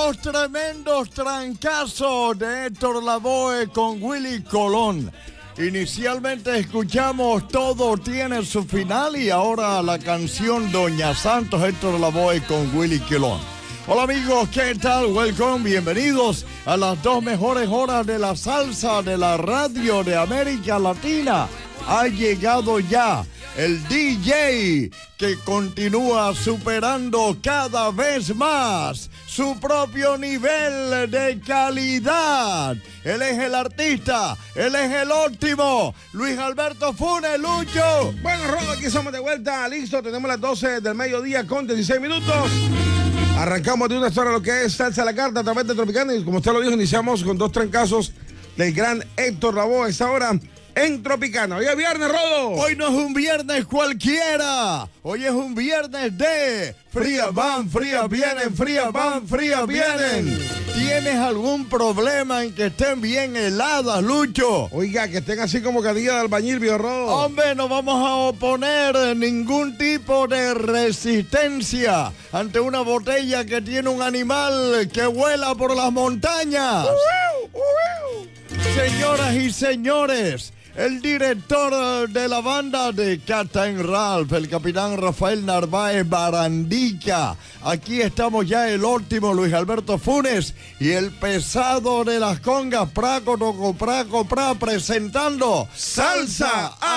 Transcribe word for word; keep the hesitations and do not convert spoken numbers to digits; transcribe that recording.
los tremendos trancazos de Héctor Lavoe con Willy Colón. Inicialmente escuchamos Todo tiene su final y ahora la canción Doña Santos, Héctor Lavoe con Willy Colón. Hola amigos, ¿qué tal? Welcome, bienvenidos a las dos mejores horas de la salsa de la radio de América Latina. Ha llegado ya el D J que continúa superando cada vez más su propio nivel de calidad. Él es el artista, él es el óptimo, Luis Alberto Funes, Lucho. Bueno, Rodo, aquí estamos de vuelta, listo, tenemos las doce del mediodía con dieciséis minutos. Arrancamos de una hora lo que es Salsa a la Carta a través de Tropicana y como usted lo dijo, iniciamos con dos trancazos del gran Héctor Lavoe a esta hora en Tropicana. Hoy es viernes, Rodo. Hoy no es un viernes cualquiera. Hoy es un viernes de frías van, frías vienen, frías van, frías vienen. ¿Tienes algún problema en que estén bien heladas, Lucho? Oiga, que estén así como cadilla de albañil, viejo Rodo. Hombre, no vamos a oponer ningún tipo de resistencia ante una botella que tiene un animal que vuela por las montañas. Uh-huh, uh-huh. Señoras y señores, el director de la banda de Captain Ralph, el capitán Rafael Narváez Barandica. Aquí estamos ya el óptimo Luis Alberto Funes y el pesado de las congas, Praco Toco Praco Pra, presentando Salsa a